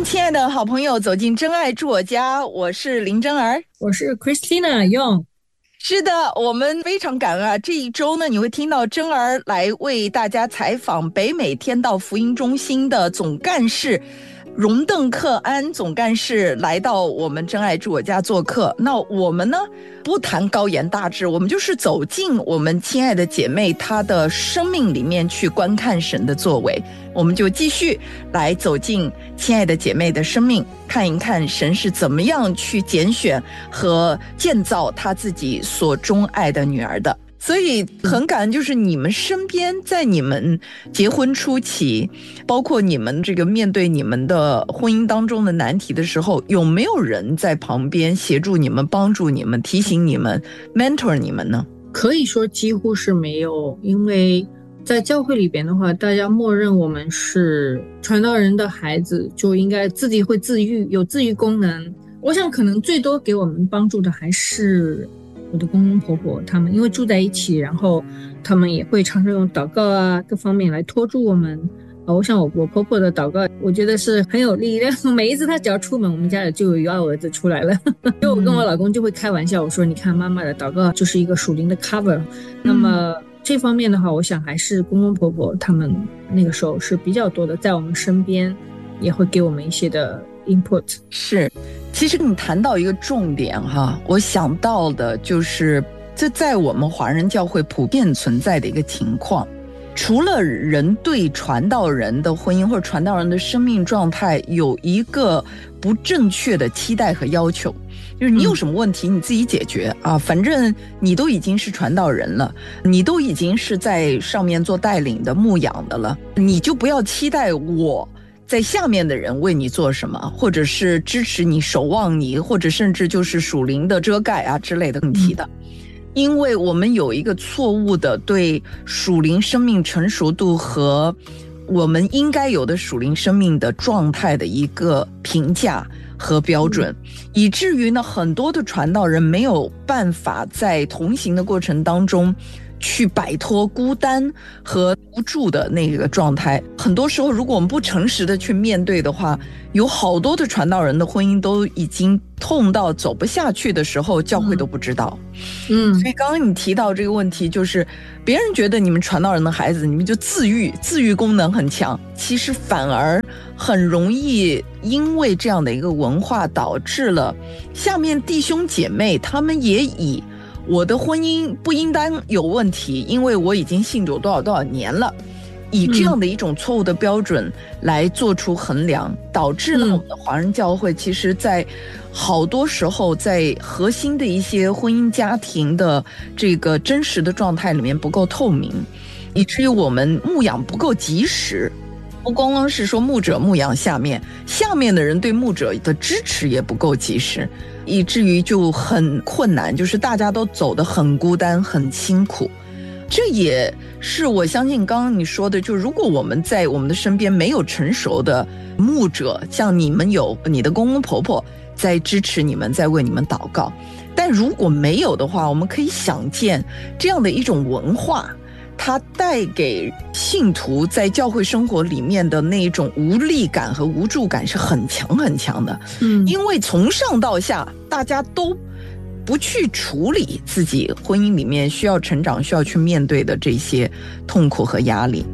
迎亲爱的好朋友走进真爱住我家，我是林真儿， 我是 Christina 用。 是的，我们非常感恩啊！这一周呢，你会听到真儿来为大家采访北美天道福音中心的总干事荣邓克安总干事来到我们真爱住我家做客。那我们呢，不谈高言大志，我们就是走进我们亲爱的姐妹她的生命里面去观看神的作为。我们就继续来走进亲爱的姐妹的生命，看一看神是怎么样去拣选和建造他自己所钟爱的女儿的。所以很感恩，就是你们身边在你们结婚初期，包括你们这个面对你们的婚姻当中的难题的时候，有没有人在旁边协助你们、帮助你们、提醒你们、mentor 你们呢？ 可以说几乎是没有，因为在教会里边的话，大家默认我们是传道人的孩子，就应该自己会自愈，有自愈功能。我想可能最多给我们帮助的还是我的公公婆婆他们，因为住在一起，然后他们也会常常用祷告啊各方面来托住我们。我想我婆婆的祷告，我觉得是很有力量。每一次她只要出门，我们家里就有一个儿子出来了。就我跟我老公就会开玩笑，我说你看妈妈的祷告就是一个属灵的 cover。那么这方面的话，我想还是公公婆婆他们那个时候是比较多的，在我们身边也会给我们一些的 input。 是，其实你谈到一个重点哈，我想到的就是这在我们华人教会普遍存在的一个情况。除了人对传道人的婚姻或者传道人的生命状态有一个不正确的期待和要求，就是你有什么问题你自己解决啊，反正你都已经是传道人了，你都已经是在上面做带领的牧养的了，你就不要期待我在下面的人为你做什么，或者是支持你、守望你，或者甚至就是属灵的遮盖啊之类的问题的。因为我们有一个错误的对属灵生命成熟度和我们应该有的属灵生命的状态的一个评价和标准，以至于呢，很多的传道人没有办法在同行的过程当中去摆脱孤单和无助的那个状态。很多时候如果我们不诚实的去面对的话，有好多的传道人的婚姻都已经痛到走不下去的时候，教会都不知道。所以刚刚你提到这个问题，就是别人觉得你们传道人的孩子，你们就自愈功能很强，其实反而很容易因为这样的一个文化导致了下面弟兄姐妹他们也以我的婚姻不应当有问题，因为我已经信主多少年了，以这样的一种错误的标准来做出衡量，导致了我们的华人教会其实在好多时候在核心的一些婚姻家庭的这个真实的状态里面不够透明，以至于我们牧养不够及时。不光光是说牧者牧养下面的人对牧者的支持也不够及时，以至于就很困难，就是大家都走得很孤单很辛苦。这也是我相信刚刚你说的，就如果我们在我们的身边没有成熟的牧者，像你们有你的公公婆婆在支持你们，在为你们祷告，但如果没有的话，我们可以想见这样的一种文化，它带给信徒在教会生活里面的那种无力感和无助感是很强很强的。因为从上到下大家都不去处理自己婚姻里面需要成长需要去面对的这些痛苦和压力。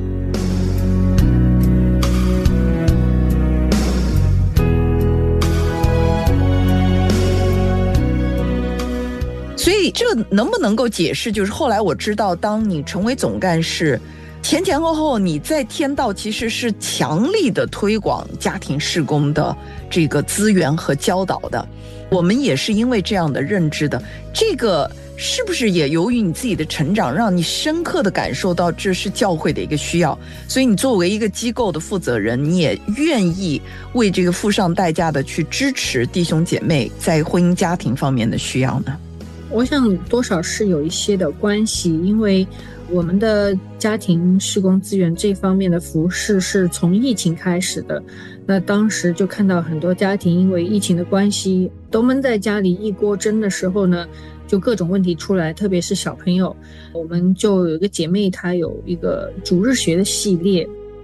所以这能不能够解释，就是后来我知道当你成为总干事前后你在天道其实是强力的推广家庭事工的这个资源和教导的，我们也是因为这样的认知的。这个是不是也由于你自己的成长让你深刻的感受到这是教会的一个需要，所以你作为一个机构的负责人，你也愿意为这个付上代价的去支持弟兄姐妹在婚姻家庭方面的需要呢？ 我想多少是有一些的关系，因为我们的家庭事工资源这方面的服事是从疫情开始的，那当时就看到很多家庭因为疫情的关系都闷在家里一锅蒸的时候呢，就各种问题出来，特别是小朋友。我们就有一个姐妹，她有一个主日学的系列，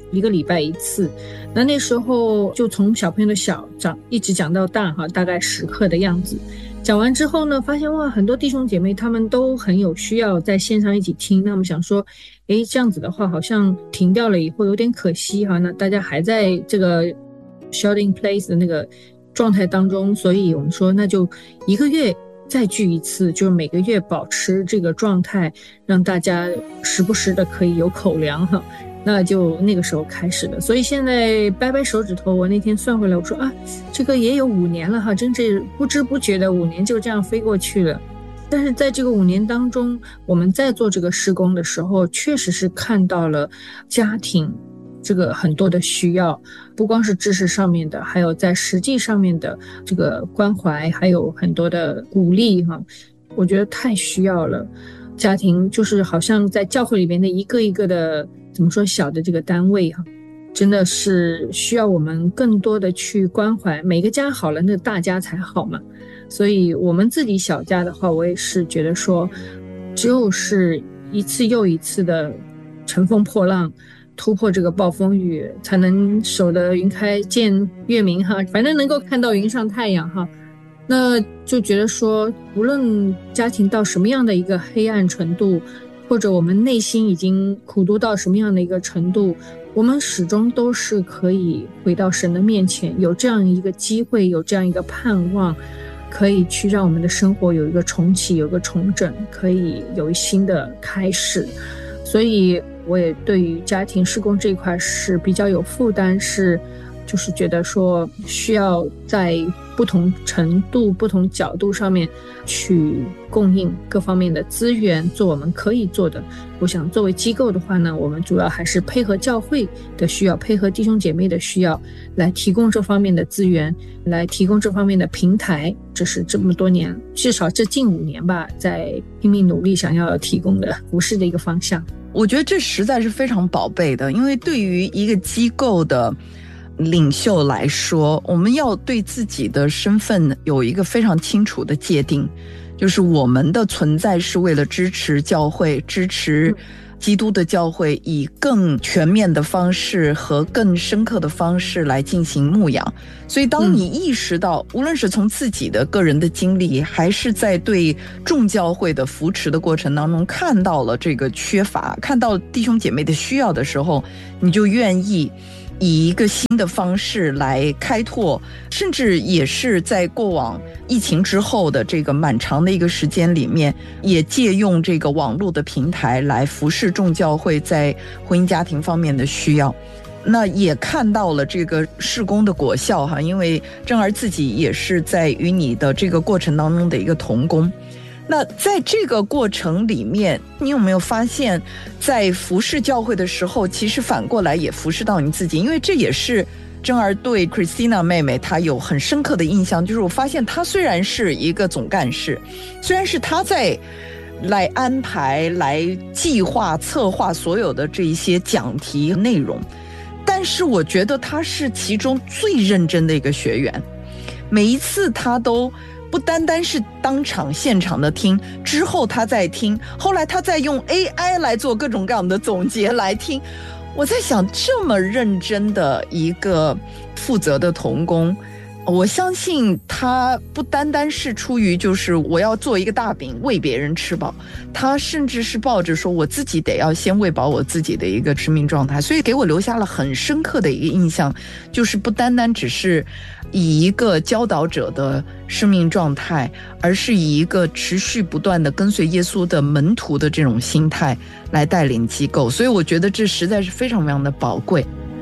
1个礼拜1次。那时候就从小朋友的小一直讲到大哈，大概10课的样子。讲完之后呢，发现哇，很多弟兄姐妹他们都很有需要在线上一起听。那我们想说，这样子的话好像停掉了以后有点可惜哈。那大家还在这个 shelter in place 的那个状态当中，所以我们说那就1个月再聚1次，就是每个月保持这个状态，让大家时不时的可以有口粮哈。那就那个时候开始的，所以现在掰掰手指头，我那天算回来，我说啊，这个也有5年了哈，真是不知不觉的5年就这样飞过去了。但是在这个5年当中，我们在做这个事工的时候，确实是看到了家庭这个很多的需要，不光是知识上面的，还有在实际上面的这个关怀，还有很多的鼓励哈，我觉得太需要了。家庭就是好像在教会里面的一个一个的怎么说小的这个单位哈，真的是需要我们更多的去关怀。每个家好了，那大家才好嘛。所以我们自己小家的话，我也是觉得说，只有是一次又一次的乘风破浪，突破这个暴风雨，才能守得云开见月明哈，反正能够看到云上太阳哈。那就觉得说，无论家庭到什么样的一个黑暗程度，或者我们内心已经苦读到什么样的一个程度，我们始终都是可以回到神的面前，有这样一个机会，有这样一个盼望，可以去让我们的生活有一个重启，有一个重整，可以有新的开始。所以我也对于家庭事工这一块是比较有负担，就是觉得说需要在不同程度、不同角度上面去供应各方面的资源，做我们可以做的。我想作为机构的话呢，我们主要还是配合教会的需要，配合弟兄姐妹的需要，来提供这方面的资源，来提供这方面的平台。这是这么多年，至少这近5年吧，在拼命努力想要提供的服事的一个方向。 我觉得这实在是非常宝贝的，因为对于一个机构的领袖来说，我们要对自己的身份有一个非常清楚的界定，就是我们的存在是为了支持教会，支持基督的教会，以更全面的方式和更深刻的方式来进行牧养。所以当你意识到，无论是从自己的个人的经历，还是在对众教会的扶持的过程当中看到了这个缺乏，看到弟兄姐妹的需要的时候，你就愿意以一个新的方式来开拓，甚至也是在过往疫情之后的这个漫长的一个时间里面，也借用这个网络的平台来服侍众教会在婚姻家庭方面的需要。那也看到了这个事工的果效哈，因为正儿自己也是在与你的这个过程当中的一个同工。那在这个过程里面，你有没有发现在服侍教会的时候，其实反过来也服侍到你自己？因为这也是真儿对 Christina 妹妹她有很深刻的印象，就是我发现她虽然是一个总干事，虽然是她在来安排来计划策划所有的这一些讲题内容，但是我觉得她是其中最认真的一个学员，每一次她都不单单是当场现场的听，之后他再听，后来他再用 AI 来做各种各样的总结来听。我在想，这么认真的一个负责的同工，我相信他不单单是出于就是我要做一个大饼喂别人吃饱，他甚至是抱着说我自己得要先喂饱我自己的一个生命状态，所以给我留下了很深刻的一个印象，就是不单单只是以一个教导者的生命状态，而是以一个持续不断的跟随耶稣的门徒的这种心态来带领机构，所以我觉得这实在是非常非常的宝贵。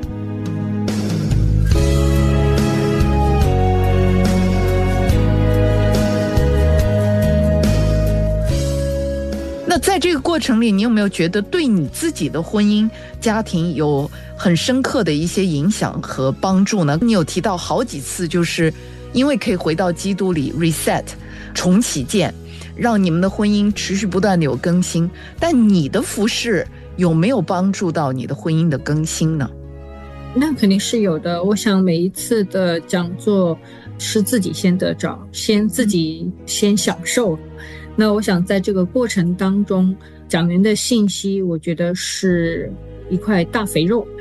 那在这个过程里，你有没有觉得对你自己的婚姻家庭有很深刻的一些影响和帮助呢？你有提到好几次，就是因为可以回到基督里 reset 重启键，让你们的婚姻持续不断的有更新，但你的服事有没有帮助到你的婚姻的更新呢？ 那肯定是有的。我想每一次的讲座是自己先得着，自己先享受。那我想在这个过程当中，讲员的信息我觉得是一块大肥肉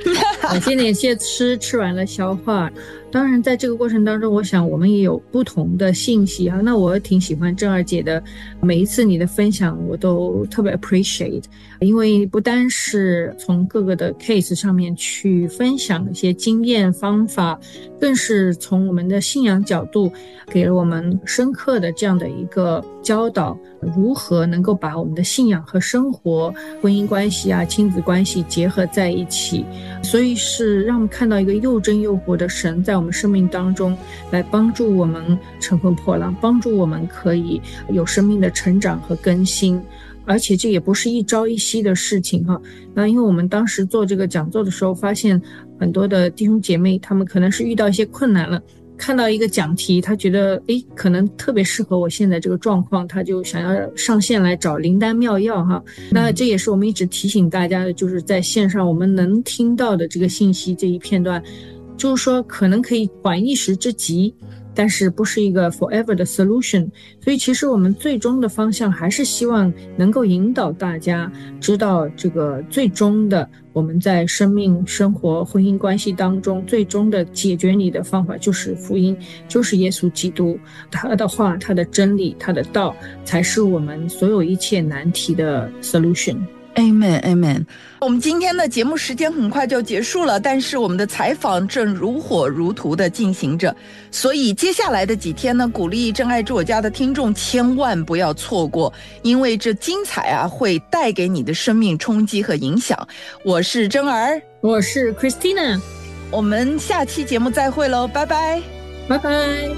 先点些吃完了消化。当然在这个过程当中，我想我们也有不同的信息啊。那我挺喜欢郑二姐的，每一次你的分享我都特别 appreciate， 因为不单是从各个的 case 上面去分享一些经验方法，更是从我们的信仰角度给了我们深刻的这样的一个教导，如何能够把我们的信仰和生活、婚姻关系啊、亲子关系结合在一起。所以是让我们看到一个又真又活的神在我们生命当中，来帮助我们乘风破浪，帮助我们可以有生命的成长和更新。而且这也不是一朝一夕的事情哈。那因为我们当时做这个讲座的时候，发现很多的弟兄姐妹他们可能是遇到一些困难了，看到一个讲题，他觉得可能特别适合我现在这个状况，他就想要上线来找灵丹妙药哈。那这也是我们一直提醒大家的，就是在线上我们能听到的这个信息这一片段，就是说可能可以缓一时之急，但是不是一个 forever 的 solution。 所以其实我们最终的方向还是希望能够引导大家知道这个最终的我们在生命、生活、婚姻关系当中最终的解决你的方法就是福音，就是耶稣基督，他的话、他的真理、他的道才是我们所有一切难题的 solution。Amen, Amen。 我们今天的节目时间很快就结束了，但是我们的采访正如火如荼的进行着，所以接下来的几天呢，鼓励真爱住我家的听众千万不要错过，因为这精彩啊会带给你的生命冲击和影响。我是真儿， 我是 Christina， 我们下期节目再会喽，拜拜， 拜拜。